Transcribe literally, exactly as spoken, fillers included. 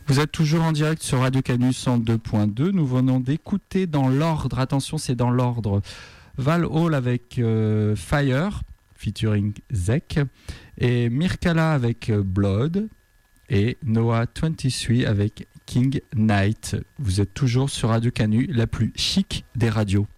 Vous êtes toujours en direct sur Radio Canu cent deux point deux. Nous venons d'écouter dans l'ordre, attention c'est dans l'ordre, Val Hall avec euh, Fire, featuring Zek, et Mirkala avec euh, Blood, et Noah vingt-trois avec King Knight. Vous êtes toujours sur Radio Canu, la plus chic des radios.